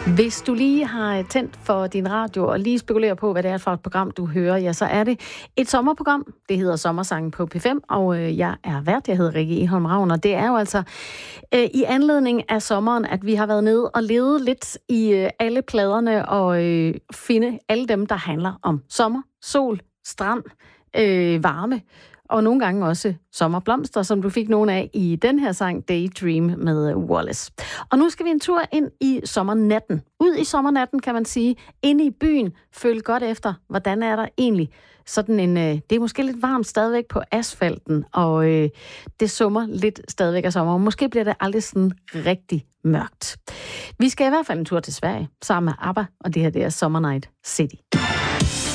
Hvis du lige har tændt for din radio og lige spekulerer på, hvad det er for et program, du hører, ja, så er det et sommerprogram. Det hedder Sommersangen på P5, og jeg er vært. Jeg hedder Rikke Egholm Ravn, og det er jo altså i anledning af sommeren, at vi har været nede og levet lidt i alle pladerne og finde alle dem, der handler om sommer, sol, strand, varme. Og nogle gange også sommerblomster, som du fik nogle af i den her sang Daydream med Wallace. Og nu skal vi en tur ind i sommernatten. Ud i sommernatten, kan man sige. Inde i byen. Følg godt efter, hvordan er der egentlig sådan en... det er måske lidt varmt stadigvæk på asfalten, og det summer lidt stadigvæk af sommer. Måske bliver det aldrig sådan rigtig mørkt. Vi skal i hvert fald en tur til Sverige, sammen med ABBA, og det her det er Summer Night City.